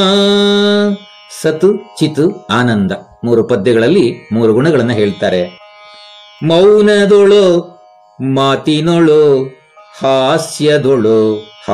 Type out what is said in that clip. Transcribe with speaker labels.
Speaker 1: ಸತು ಚಿತು ಆನಂದ 3 ಪದ್ಯಗಳಲ್ಲಿ 3 ಗುಣಗಳನ್ನು ಹೇಳ್ತಾರೆ. ಮೌನದೊಳು ಮಾತಿನೊಳು ಹಾಸ್ಯದೊಳು